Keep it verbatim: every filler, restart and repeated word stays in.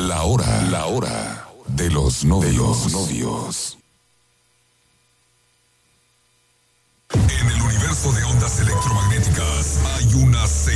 La hora, la hora de los novios. De los novios. En el universo de ondas electromagnéticas hay una